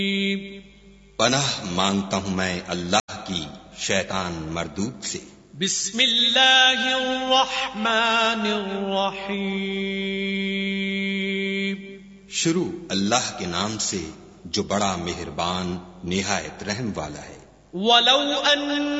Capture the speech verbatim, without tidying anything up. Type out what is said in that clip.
पनाह मांगता हूँ मैं अल्लाह की शैतान मरदूद से। बिस्मिल्लाहिर्रहमानिर्रहीम। शुरू अल्लाह के नाम से जो बड़ा मेहरबान निहायत रहम वाला है। वलौ अन